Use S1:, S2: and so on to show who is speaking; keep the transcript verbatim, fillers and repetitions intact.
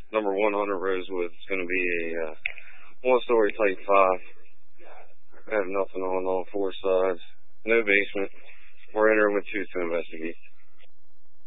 S1: number one hundred Rosewood. It's going to be a uh, one-story type five. I have nothing on all four sides. No basement. We're entering with two to investigate.